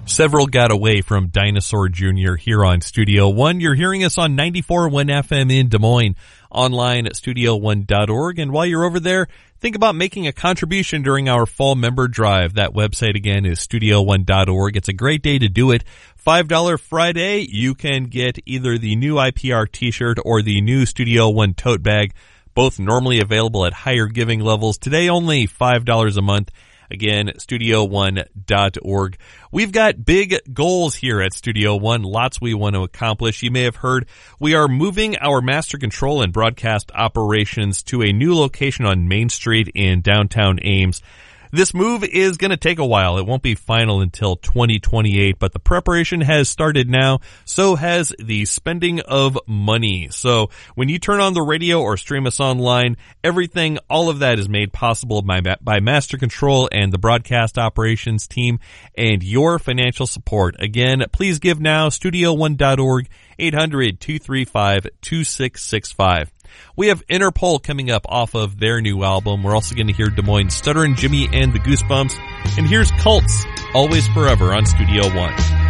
Several got away from Dinosaur Jr. here on Studio One. You're hearing us on 94.1 FM in Des Moines, online at studio1.org. And while you're over there, think about making a contribution during our fall member drive. That website again is studio1.org. It's a great day to do it. $5 Friday, you can get either the new IPR t-shirt or the new Studio One tote bag, both normally available at higher giving levels. Today only $5 a month. Again, studio1.org. We've got big goals here at Studio One, lots we want to accomplish. You may have heard we are moving our master control and broadcast operations to a new location on Main Street in downtown Ames. This move is going to take a while. It won't be final until 2028, but the preparation has started now. So has the spending of money. So when you turn on the radio or stream us online, everything, all of that is made possible by Master Control and the broadcast operations team and your financial support. Again, please give now, studio1.org, 800-235-2665. We have Interpol coming up off of their new album. We're also going to hear Des Moines Stutterin' Jimmy and the Goosebumps. And here's Cults, Always Forever on Studio One.